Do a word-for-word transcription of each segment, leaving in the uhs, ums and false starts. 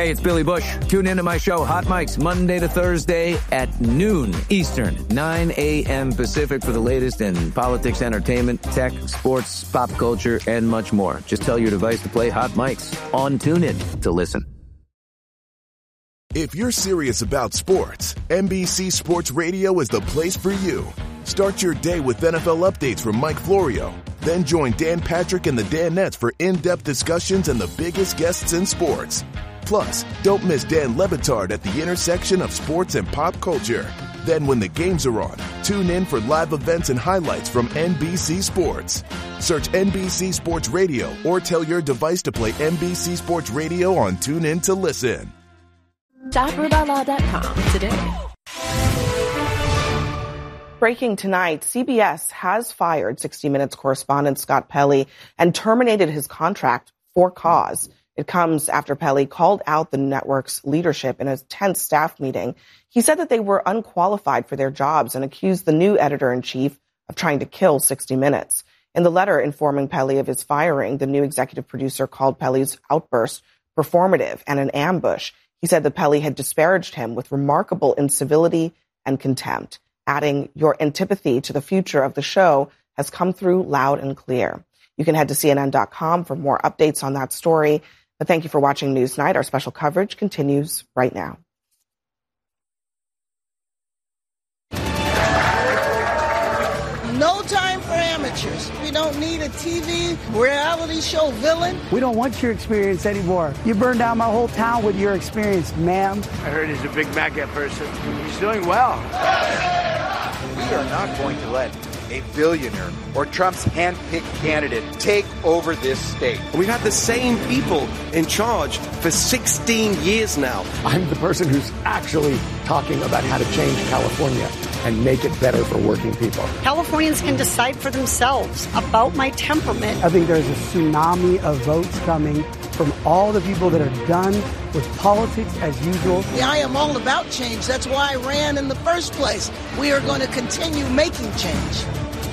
Hey, it's Billy Bush. Tune into my show, Hot Mics, Monday to Thursday at noon Eastern, nine a.m. Pacific for the latest in politics, entertainment, tech, sports, pop culture, and much more. Just tell your device to play Hot Mics on TuneIn to listen. If you're serious about sports, N B C Sports Radio is the place for you. Start your day with N F L updates from Mike Florio. Then join Dan Patrick and the Danettes for in-depth discussions and the biggest guests in sports. Plus, don't miss Dan Le Batard at the intersection of sports and pop culture. Then when the games are on, tune in for live events and highlights from N B C Sports. Search N B C Sports Radio or tell your device to play N B C Sports Radio on TuneIn to listen. shop root law dot com today. Breaking tonight, C B S has fired sixty minutes correspondent Scott Pelley and terminated his contract for cause. It comes after Pelley called out the network's leadership in a tense staff meeting. He said that they were unqualified for their jobs and accused the new editor-in-chief of trying to kill sixty minutes. In the letter informing Pelley of his firing, the new executive producer called Pelley's outburst performative and an ambush. He said that Pelley had disparaged him with remarkable incivility and contempt, adding, "Your antipathy to the future of the show has come through loud and clear." You can head to C N N dot com for more updates on that story. But thank you for watching Newsnight. Our special coverage continues right now. No time for amateurs. We don't need a T V reality show villain. We don't want your experience anymore. You burned down my whole town with your experience, ma'am. I heard he's a big MAGA person. He's doing well. We are not going to let a billionaire or Trump's hand-picked candidate take over this state. We've had the same people in charge for sixteen years now. I'm the person who's actually talking about how to change California and make it better for working people. Californians can decide for themselves about my temperament. I think there's a tsunami of votes coming from all the people that are done with politics as usual. Yeah, I am all about change. That's why I ran in the first place. We are going to continue making change.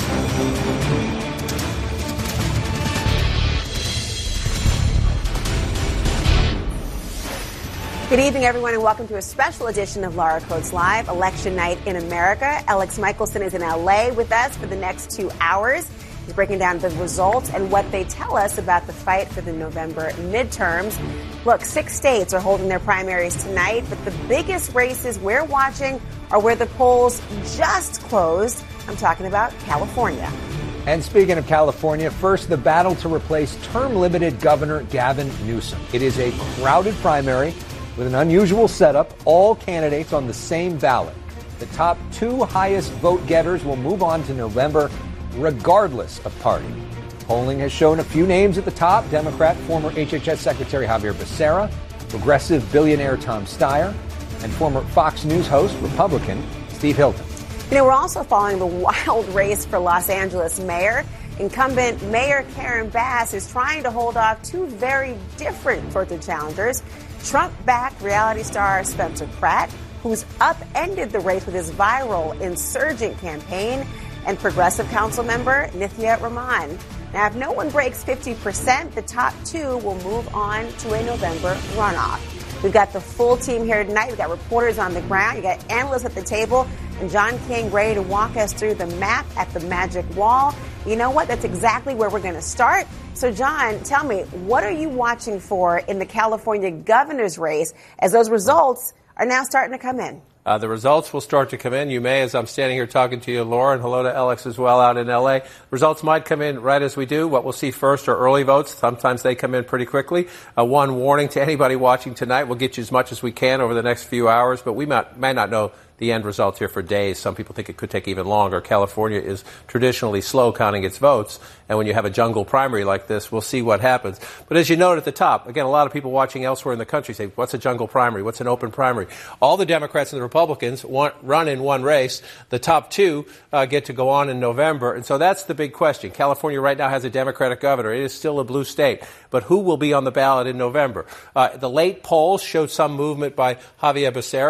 Good evening, everyone, and welcome to a special edition of Laura Coates Live, Election Night in America. Alex Michelson is in L A with us for the next two hours. He's breaking down the results and what they tell us about the fight for the November midterms. Look, six states are holding their primaries tonight, but the biggest races we're watching are where the polls just closed. I'm talking about California. And speaking of California, first, the battle to replace term-limited Governor Gavin Newsom. It is a crowded primary with an unusual setup, all candidates on the same ballot. The top two highest vote getters will move on to November regardless of party. Polling has shown a few names at the top: Democrat former H H S Secretary Javier Becerra, progressive billionaire Tom Steyer, and former Fox News host, Republican Steve Hilton. You know, we're also following the wild race for Los Angeles mayor. Incumbent Mayor Karen Bass is trying to hold off two very different sorts of challengers. Trump-backed reality star Spencer Pratt, who's upended the race with his viral insurgent campaign, and progressive council member Nithya Rahman. Now, if no one breaks fifty percent, the top two will move on to a November runoff. We've got the full team here tonight. We've got reporters on the ground. You've got analysts at the table. And John King ready to walk us through the map at the Magic Wall. You know what? That's exactly where we're going to start. So, John, tell me, what are you watching for in the California governor's race as those results are now starting to come in? Uh, the results will start to come in. You may, as I'm standing here talking to you, Laura, and hello to Alex as well out in L A. Results might come in right as we do. What we'll see first are early votes. Sometimes they come in pretty quickly. Uh, one warning to anybody watching tonight, we'll get you as much as we can over the next few hours, but we might, may not know the end result here for days. Some people think it could take even longer. California is traditionally slow counting its votes, and when you have a jungle primary like this, we'll see what happens. But as you note at the top, again, a lot of people watching elsewhere in the country say, what's a jungle primary? What's an open primary? All the Democrats and the Republicans want, run in one race. The top two uh, get to go on in November, and so that's the big question. California right now has a Democratic governor. It is still a blue state, but who will be on the ballot in November? Uh, the late polls showed some movement by Javier Becerra.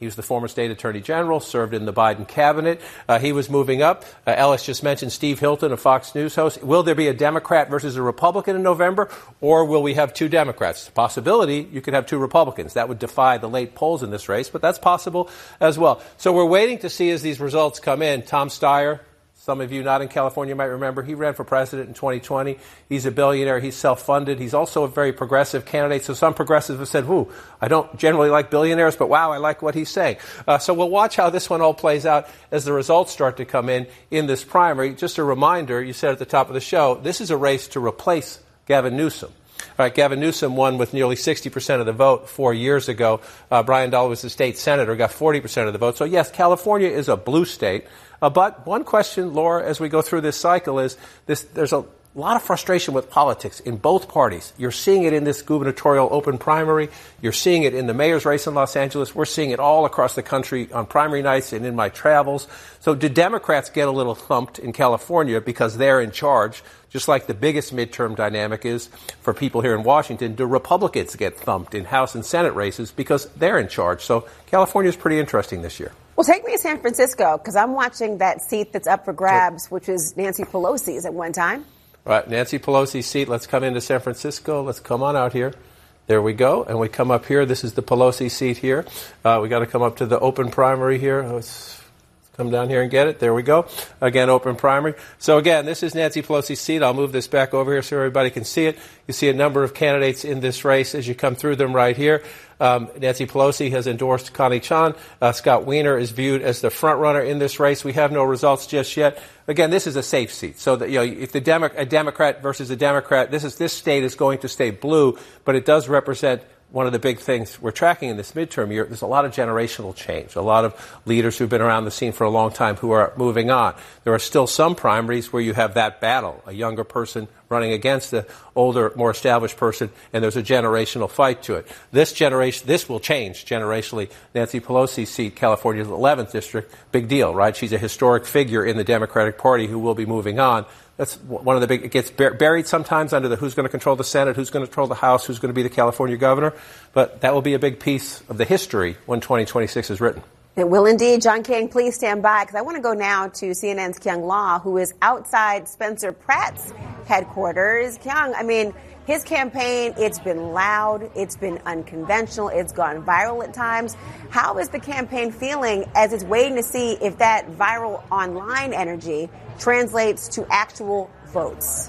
He was the former state attorney general, served in the Biden cabinet. Uh, he was moving up. Uh, Ellis just mentioned Steve Hilton, a Fox News host. Will there be a Democrat versus a Republican in November, or will we have two Democrats? Possibility, you could have two Republicans. That would defy the late polls in this race, but that's possible as well. So we're waiting to see as these results come in. Tom Steyer, some of you not in California might remember, he ran for president in twenty twenty. He's a billionaire. He's self-funded. He's also a very progressive candidate. So some progressives have said, whoo, I don't generally like billionaires, but wow, I like what he's saying. Uh, so we'll watch how this one all plays out as the results start to come in in this primary. Just a reminder, you said at the top of the show, this is a race to replace Gavin Newsom. All right, Gavin Newsom won with nearly sixty percent of the vote four years ago. Uh, Brian Dahl was the state senator, got forty percent of the vote. So, yes, California is a blue state. Uh, but one question, Laura, as we go through this cycle is this: there's a lot of frustration with politics in both parties. You're seeing it in this gubernatorial open primary. You're seeing it in the mayor's race in Los Angeles. We're seeing it all across the country on primary nights and in my travels. So do Democrats get a little thumped in California because they're in charge, just like the biggest midterm dynamic is for people here in Washington? Do Republicans get thumped in House and Senate races because they're in charge? So California is pretty interesting this year. Well, take me to San Francisco, because I'm watching that seat that's up for grabs, which is Nancy Pelosi's at one time. All right, Nancy Pelosi's seat. Let's come into San Francisco. Let's come on out here. There we go. And we come up here. This is the Pelosi seat here. Uh, we got to come up to the open primary here. Let's come down here and get it. There we go. Again, open primary. So again, this is Nancy Pelosi's seat. I'll move this back over here so everybody can see it. You see a number of candidates in this race as you come through them right here. Um, Nancy Pelosi has endorsed Connie Chan. Uh, Scott Wiener is viewed as the front runner in this race. We have no results just yet. Again, this is a safe seat. So that, you know, if the Demo- a Democrat versus a Democrat, this is this state is going to stay blue, but it does represent one of the big things we're tracking in this midterm year. There's a lot of generational change, a lot of leaders who've been around the scene for a long time who are moving on. There are still some primaries where you have that battle, a younger person running against an older, more established person, and there's a generational fight to it. This generation, this will change generationally. Nancy Pelosi's seat, California's eleventh district, big deal, right? She's a historic figure in the Democratic Party who will be moving on. That's one of the big, it gets buried sometimes under the who's going to control the Senate, who's going to control the House, who's going to be the California governor. But that will be a big piece of the history when twenty twenty-six is written. It will indeed. John King, please stand by, because I want to go now to C N N's Kyung Lah, who is outside Spencer Pratt's headquarters. Kyung, I mean, his campaign, it's been loud, it's been unconventional, it's gone viral at times. How is the campaign feeling as it's waiting to see if that viral online energy translates to actual votes?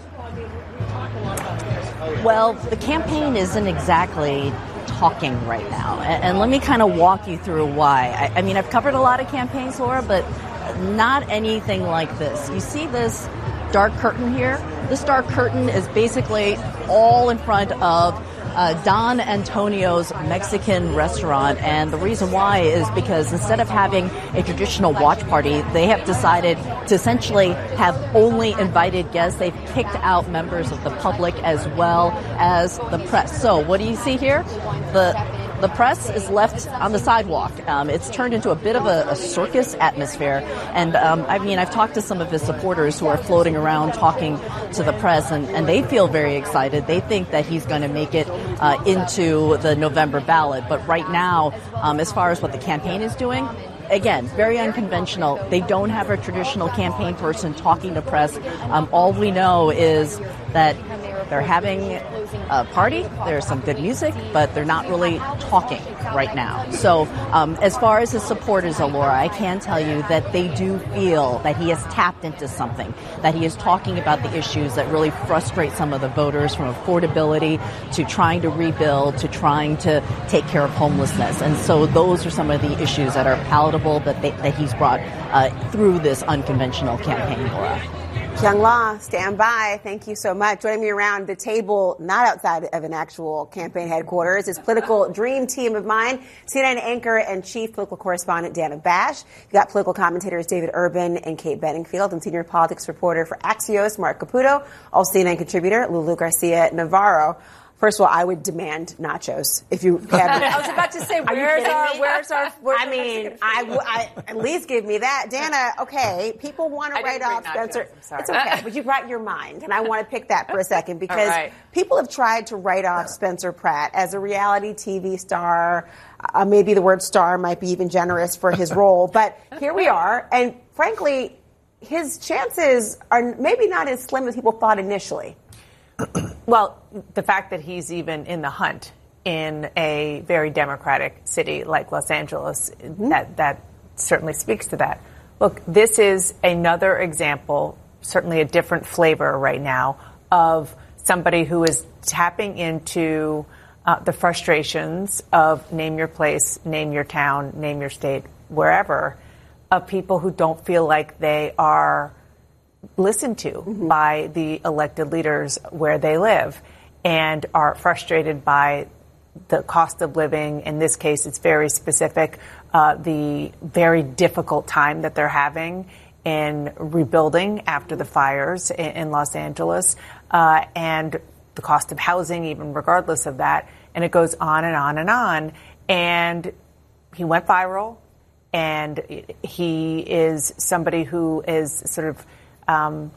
Well, the campaign isn't exactly talking right now. And, and let me kind of walk you through why. I, I mean, I've covered a lot of campaigns, Laura, but not anything like this. You see this dark curtain here? This dark curtain is basically all in front of Uh, Don Antonio's Mexican restaurant, and the reason why is because instead of having a traditional watch party, they have decided to essentially have only invited guests. They've kicked out members of the public as well as the press. So what do you see here? The The press is left on the sidewalk. Um, it's turned into a bit of a, a circus atmosphere. And, um, I mean, I've talked to some of his supporters who are floating around talking to the press, and, and they feel very excited. They think that he's going to make it uh, into the November ballot. But right now, um, as far as what the campaign is doing, again, very unconventional. They don't have a traditional campaign person talking to press. Um, all we know is that they're having a party, there's some good music, but they're not really talking right now. So um, as far as his supporters, Laura, I can tell you that they do feel that he has tapped into something, that he is talking about the issues that really frustrate some of the voters, from affordability to trying to rebuild to trying to take care of homelessness. And so those are some of the issues that are palatable that, they, that he's brought uh, through this unconventional campaign, Laura. Kyung Lah, stand by. Thank you so much. Joining me around the table, not outside of an actual campaign headquarters, is political dream team of mine, C N N anchor and chief political correspondent Dana Bash. You've got political commentators David Urban and Kate Bedingfield, and senior politics reporter for Axios, Mark Caputo, also C N N contributor Lulu Garcia Navarro. First of all, I would demand nachos if you have. I was about to say, where's our, where's our, where's I mean, I, w- I at least give me that, Dana. Okay, people want to write off Spencer. It's okay, but you brought your mind, and I want to pick that for a second because right. people have tried to write off Spencer Pratt as a reality T V star. Uh, maybe the word star might be even generous for his role, but here we are, and frankly, his chances are maybe not as slim as people thought initially. Well, the fact that he's even in the hunt in a very democratic city like Los Angeles, mm-hmm. that, that certainly speaks to that. Look, this is another example, certainly a different flavor right now, of somebody who is tapping into uh, the frustrations of name your place, name your town, name your state, wherever, of people who don't feel like they are listened to mm-hmm. by the elected leaders where they live and are frustrated by the cost of living. In this case, it's very specific, uh, the very difficult time that they're having in rebuilding after the fires in, in Los Angeles, uh, and the cost of housing, even regardless of that. And it goes on and on and on. And he went viral, and he is somebody who is sort of Um,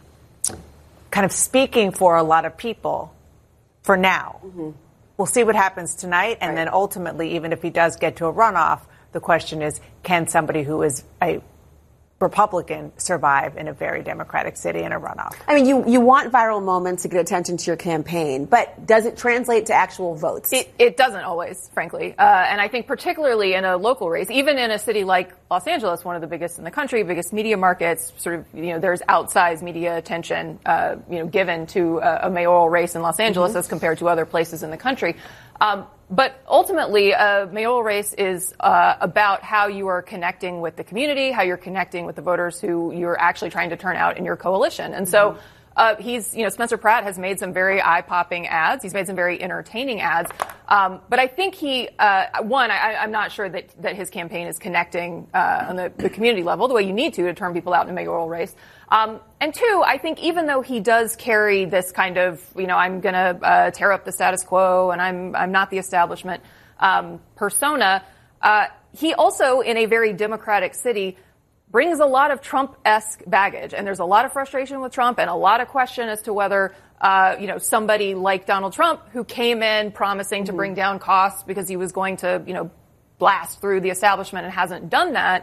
kind of speaking for a lot of people for now. Mm-hmm. We'll see what happens tonight. And right. then ultimately, even if he does get to a runoff, the question is, can somebody who is a Republican survive in a very Democratic city in a runoff? I mean, you, you want viral moments to get attention to your campaign, but does it translate to actual votes? It, it doesn't always, frankly. Uh, and I think particularly in a local race, even in a city like Los Angeles, one of the biggest in the country, biggest media markets, sort of, you know, there's outsized media attention, uh, you know, given to a, a mayoral race in Los Angeles mm-hmm. as compared to other places in the country. Um, But ultimately, a mayoral race is uh, about how you are connecting with the community, how you're connecting with the voters who you're actually trying to turn out in your coalition. And so uh, he's, you know, Spencer Pratt has made some very eye-popping ads. He's made some very entertaining ads. Um, but I think he, uh, one, I, I'm not sure that, that his campaign is connecting uh, on the, the community level the way you need to to turn people out in a mayoral race. Um, and two, I think even though he does carry this kind of, you know, I'm going to uh, tear up the status quo and I'm I'm not the establishment um, persona, uh, he also, in a very democratic city, brings a lot of Trump-esque baggage. And there's a lot of frustration with Trump and a lot of question as to whether, uh, you know, somebody like Donald Trump, who came in promising to bring down costs because he was going to, you know, blast through the establishment and hasn't done that.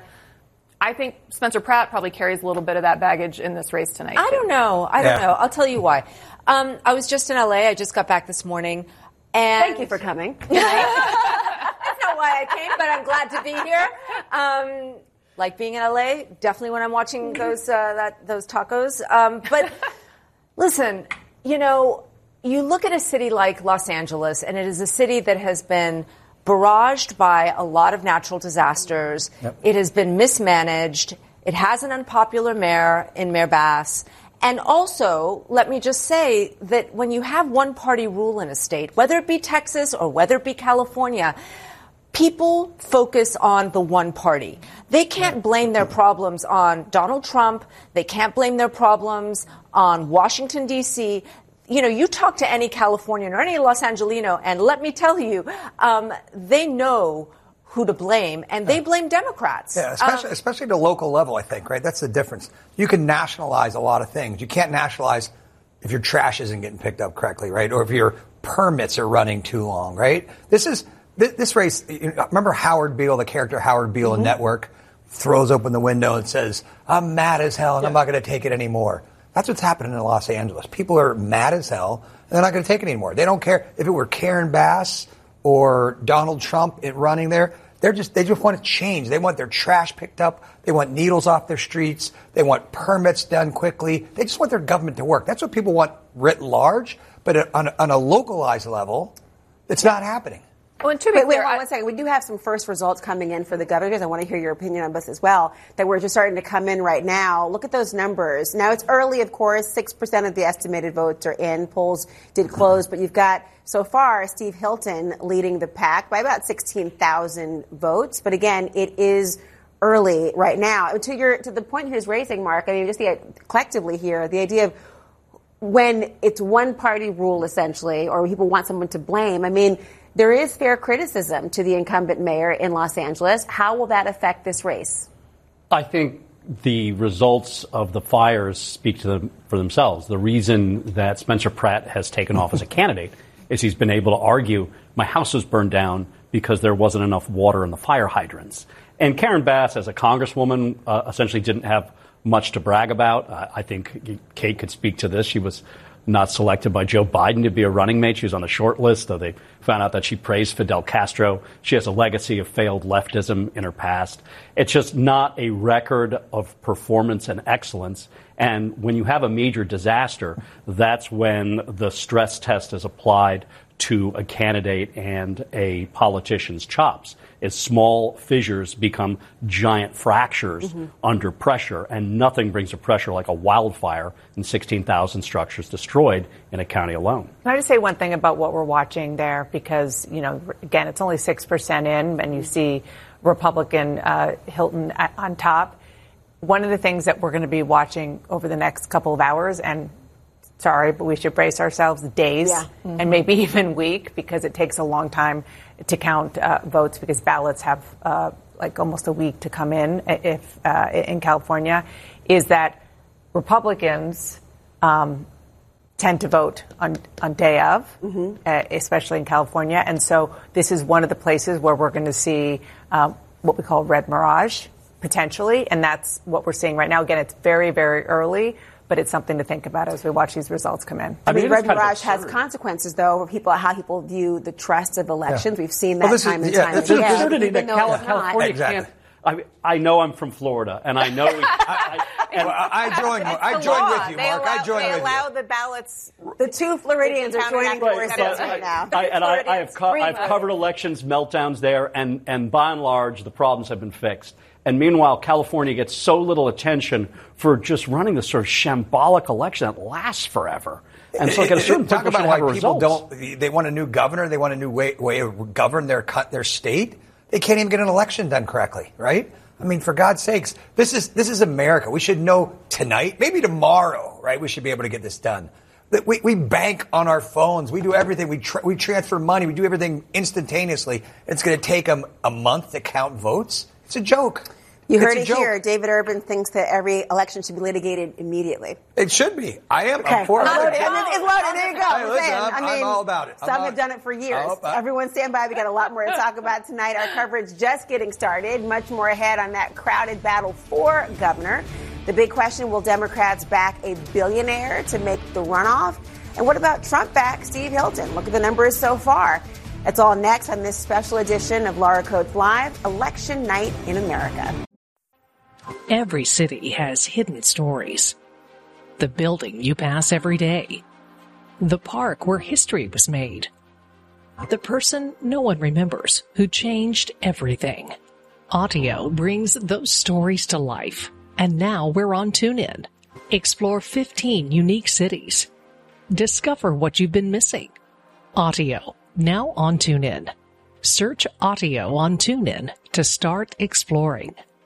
I think Spencer Pratt probably carries a little bit of that baggage in this race tonight. I too. don't know. I don't Yeah. know. I'll tell you why. Um, I was just in L A. I just got back this morning. And Thank you for coming. That's not why I came, but I'm glad to be here. Um, like being in L A, definitely when I'm watching those uh, that those tacos. Um, but listen, you know, you look at a city like Los Angeles, and it is a city that has been barraged by a lot of natural disasters. Yep. It has been mismanaged. It has an unpopular mayor in Mayor Bass. And also, let me just say that when you have one-party rule in a state, whether it be Texas or whether it be California, people focus on the one party. They can't blame their problems on Donald Trump. They can't blame their problems on Washington, D C You know, you talk to any Californian or any Los Angelino, and let me tell you, um, they know who to blame, and they blame Democrats. Yeah, especially, um, especially at the local level, I think, right? That's the difference. You can nationalize a lot of things. You can't nationalize if your trash isn't getting picked up correctly, right? Or if your permits are running too long, right? This is, this, this race, you know, remember Howard Beale, the character Howard Beale in Mm-hmm. Network, throws open the window and says, I'm mad as hell and yeah. I'm not going to take it anymore. That's what's happening in Los Angeles. People are mad as hell, and they're not going to take it anymore. They don't care if it were Karen Bass or Donald Trump running there. They're just they just want to change. They want their trash picked up. They want needles off their streets. They want permits done quickly. They just want their government to work. That's what people want writ large. But on, on a localized level, it's not happening. Oh, and to be wait, clear, wait, hold on one second. We do have some first results coming in for the governors. I want to hear your opinion on this as well, that we're just starting to come in right now. Look at those numbers. Now, it's early, of course. six percent of the estimated votes are in. Polls did close, but you've got, so far, Steve Hilton leading the pack by about sixteen thousand votes. But again, it is early right now. To your to the point he was raising, Mark, I mean, just the, collectively here, the idea of when it's one party rule, essentially, or people want someone to blame, I mean, there is fair criticism to the incumbent mayor in Los Angeles. How will that affect this race? I think the results of the fires speak to them for themselves. The reason that Spencer Pratt has taken off as a candidate is he's been able to argue, my house was burned down because there wasn't enough water in the fire hydrants. And Karen Bass, as a congresswoman, uh, essentially didn't have much to brag about. Uh, I think Kate could speak to this. She was not selected by Joe Biden to be a running mate. She was on the short list, though they found out that she praised Fidel Castro. She has a legacy of failed leftism in her past. It's just not a record of performance and excellence. And when you have a major disaster, that's when the stress test is applied to a candidate and a politician's chops. As small fissures become giant fractures mm-hmm. under pressure, and nothing brings the pressure like a wildfire and sixteen thousand structures destroyed in a county alone. Can I just say one thing about what we're watching there? Because, you know, again, it's only six percent in, and you see Republican uh, Hilton on top. One of the things that we're going to be watching over the next couple of hours, and sorry, but we should brace ourselves, days yeah. mm-hmm. and maybe even week, because it takes a long time to count uh, votes, because ballots have uh, like almost a week to come in if uh, in California, is that Republicans um, tend to vote on, on day of, mm-hmm. uh, especially in California. And so this is one of the places where we're going to see um, what we call red mirage, potentially. And that's what we're seeing right now. Again, it's very, very early, but it's something to think about as we watch these results come in. I mean, I mean Red Mirage has consequences, though, for people, how people view the trust of elections. Yeah. We've seen that well, time is, and yeah, time again. It's absurdity that Cal- California exactly. can't. I, I know I'm from Florida, and I know. We, I, I, and well, I join. I join with you, they Mark. Allow, I join they with allow you. the ballots. The two Floridians are joining forces right, right now. I, and I, I have co- I've covered elections meltdowns there, and and by and large, the problems have been fixed. And meanwhile, California gets so little attention for just running this sort of shambolic election that lasts forever. And so, like at a certain talk point, about why people results. don't. They want a new governor. They want a new way, way to govern their their state. They can't even get an election done correctly, right? I mean, for God's sakes, this is this is America. We should know tonight, maybe tomorrow, right? We should be able to get this done. We we bank on our phones. We do everything. We tra- we transfer money. We do everything instantaneously. It's going to take them a month to count votes. It's a joke. You heard it's it here. David Urban thinks that every election should be litigated immediately. It should be. I am. Okay. I'm for it. It's loaded. It's loaded. There you go. Hey, listen, I'm, I mean, I'm all about it. Some I'm have done it for years. Oh, uh, Everyone stand by. We got a lot more to talk about tonight. Our coverage just getting started. Much more ahead on that crowded battle for governor. The big question, will Democrats back a billionaire to make the runoff? And what about Trump back Steve Hilton? Look at the numbers so far. That's all next on this special edition of Laura Coates Live, Election Night in America. Every city has hidden stories. The building you pass every day. The park where history was made. The person no one remembers who changed everything. Audio brings those stories to life. And now we're on TuneIn. Explore fifteen unique cities. Discover what you've been missing. Audio, now on TuneIn. Search Audio on TuneIn to start exploring.